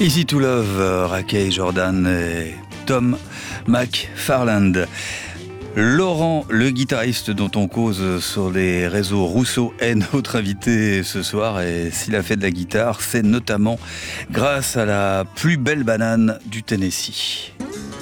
Easy to Love, Raquel Jordan et Tom McFarland. Laurent, le guitariste dont on cause sur les réseaux Rousseau, est notre invité ce soir. Et s'il a fait de la guitare, c'est notamment grâce à la plus belle banane du Tennessee.